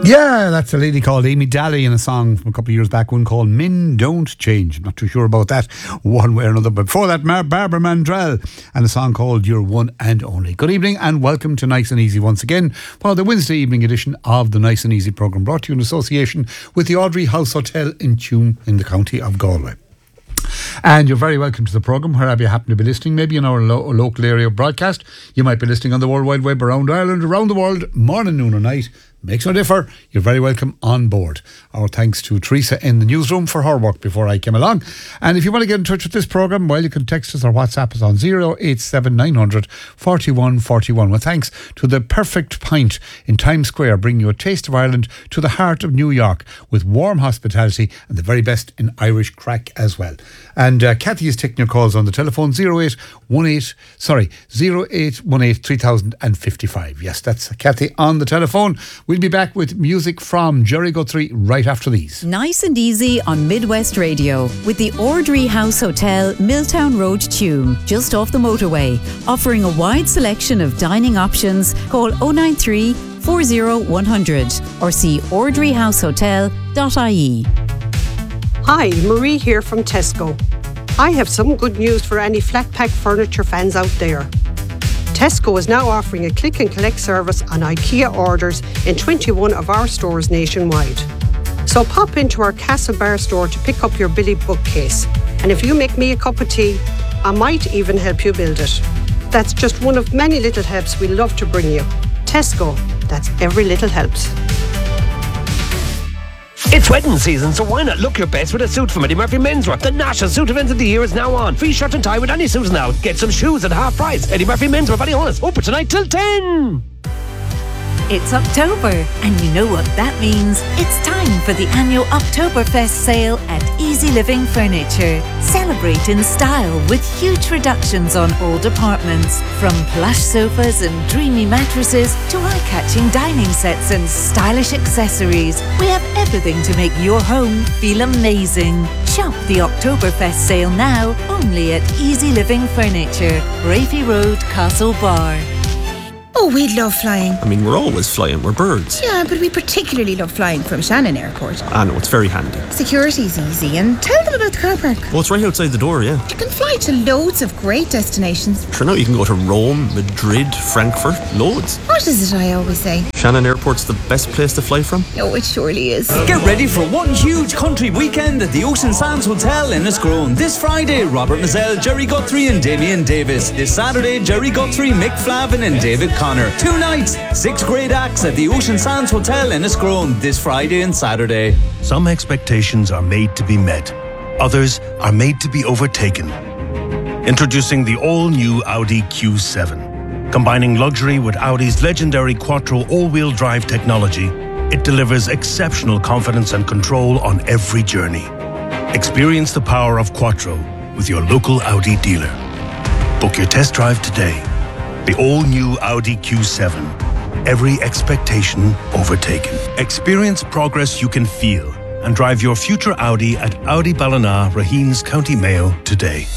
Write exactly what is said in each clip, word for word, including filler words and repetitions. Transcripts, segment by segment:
Yeah, that's a lady called Amy Daly in a song from a couple of years back, one called Men Don't Change. I'm not too sure about that one way or another. But before that, Mar- Barbara Mandrell and a song called You're One and Only. Good evening and welcome to Nice and Easy once again for the Wednesday evening edition of the Nice and Easy programme, brought to you in association with the Audrey House Hotel in Tuam in the county of Galway. And you're very welcome to the programme wherever you happen to be listening, maybe in our lo- local area broadcast. You might be listening on the World Wide Web, around Ireland, around the world, morning, noon or night. Makes no differ. You're very welcome on board. Our thanks to Teresa in the newsroom for her work before I came along. And if you want to get in touch with this programme, well, you can text us or WhatsApp us on zero eight seven nine hundred forty-one forty-one. Well, thanks to the Perfect Pint in Times Square, bringing you a taste of Ireland to the heart of New York with warm hospitality and the very best in Irish crack as well. And uh, Kathy is taking your calls on the telephone zero eight one eight, sorry, zero eight one eight three thousand fifty-five. Yes, that's Kathy on the telephone. We'll be back with music from Jerry Guthrie right after these. Nice and Easy on Midwest Radio with the Audrey House Hotel, Milltown Road, Tuam, just off the motorway, offering a wide selection of dining options. Call oh nine three, four oh one hundred or see audrey house hotel dot I E. Hi, Marie here from Tesco. I have some good news for any flat pack furniture fans out there. Tesco is now offering a click and collect service on IKEA orders in twenty-one of our stores nationwide. So pop into our Castlebar store to pick up your Billy bookcase. And if you make me a cup of tea, I might even help you build it. That's just one of many little helps we love to bring you. Tesco, that's every little helps. It's wedding season, so why not look your best with a suit from Eddie Murphy Menswear? The national suit event of the year is now on. Free shirt and tie with any suit now. Get some shoes at half price. Eddie Murphy Menswear, Ballyhonus, open tonight till ten. It's October, and you know what that means. It's time for the annual Oktoberfest sale at Easy Living Furniture. Celebrate in style with huge reductions on old apartments. From plush sofas and dreamy mattresses to eye-catching dining sets and stylish accessories, we have everything to make your home feel amazing. Shop the Oktoberfest sale now, only at Easy Living Furniture, Raffy Road, Castlebar. Oh, we love flying. I mean, we're always flying. We're birds. Yeah, but we particularly love flying from Shannon Airport. I know, it's very handy. Security's easy, and tell them about the car park. Well, it's right outside the door, yeah. You can fly to loads of great destinations. Sure, now you can go to Rome, Madrid, Frankfurt, loads. What is it I always say? Shannon Airport's the best place to fly from. Oh, it surely is. Get ready for one huge country weekend at the Ocean Sands Hotel in Liscrone. This Friday, Robert Mazzell, Jerry Guthrie and Damien Davis. This Saturday, Jerry Guthrie, Mick Flavin and David Connor. Two nights, six great acts at the Ocean Sands Hotel in Liscrone this Friday and Saturday. Some expectations are made to be met. Others are made to be overtaken. Introducing the all-new Audi Q seven. Combining luxury with Audi's legendary Quattro all-wheel drive technology, it delivers exceptional confidence and control on every journey. Experience the power of Quattro with your local Audi dealer. Book your test drive today. The all-new Audi Q seven. Every expectation overtaken. Experience progress you can feel and drive your future Audi at Audi Ballina, Raheens, County Mayo today.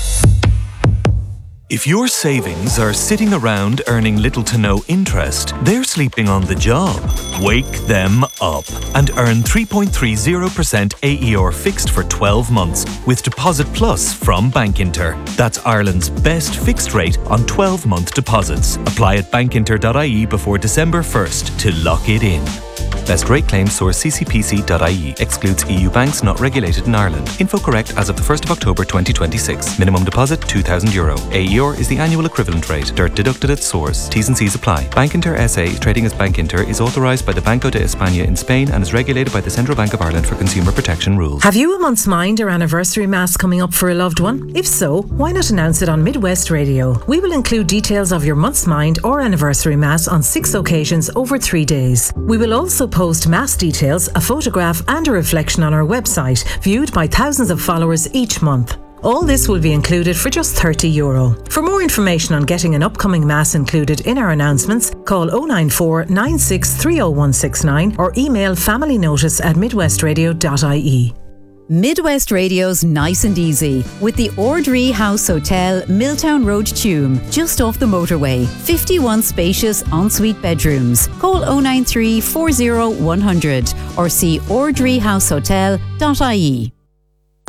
If your savings are sitting around earning little to no interest, they're sleeping on the job. Wake them up and earn three point three zero percent A E R fixed for twelve months with Deposit Plus from Bankinter. That's Ireland's best fixed rate on twelve-month deposits. Apply at bankinter dot I E before December first to lock it in. Best rate claims source c c p c dot I E. Excludes E U banks not regulated in Ireland. Info correct as of the first of October twenty twenty-six. Minimum deposit two thousand euro. A E R is the annual equivalent rate. D I R T deducted at source. T's and C's apply. Bankinter S A, trading as Bankinter, is authorised by the Banco de España in Spain and is regulated by the Central Bank of Ireland for consumer protection rules. Have you a month's mind or anniversary mass coming up for a loved one? If so, why not announce it on Midwest Radio? We will include details of your month's mind or anniversary mass on six occasions over three days. We will also post mass details, a photograph and a reflection on our website, viewed by thousands of followers each month. All this will be included for just thirty euro. For more information on getting an upcoming mass included in our announcements, call oh nine four, nine six three oh one six nine or email familynotice at midwestradio dot I E. Midwest Radio's Nice and Easy with the Ordree House Hotel, Milltown Road, Tuam, just off the motorway. fifty-one spacious ensuite bedrooms. Call oh nine three, four oh, one hundred or see ordree house hotel dot I E.